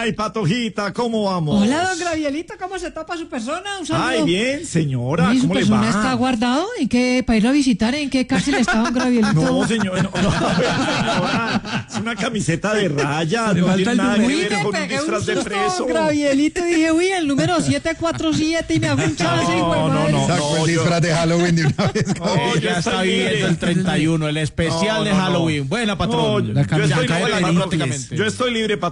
Ay, Patojita, ¿cómo vamos? Hola, don Gravielito, ¿cómo se tapa su persona? Un saludo. Ay, bien, señora, ¿Y su ¿cómo le persona va? está guardado? ¿En qué, para irlo a visitar? ¿En qué cárcel está don Gravielito? No, señor, no, señora, es una camiseta de rayas, no tiene nada que Uy, ver me con un pegué un disfraz de susto, preso. don Gravielito, y dije, uy, el número 747 y me hago un chance, hijo de madre. no. Sacó el disfraz de Halloween de una vez. No, yo Ya está estoy viviendo libre. el 31, el especial de No. Halloween. Buena, No, patrón. yo estoy Ya cae libre, la patrón. prácticamente. Yo estoy libre, patrón.